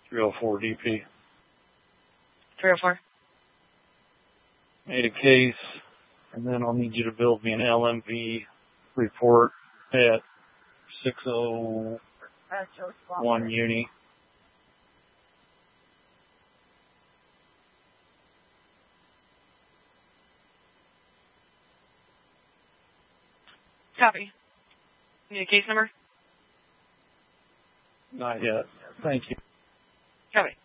304 DP. 304. Made a case, and then I'll need you to build me an LMV report at 601 Uni. Copy. Need a case number? Not yet. Thank you. Copy.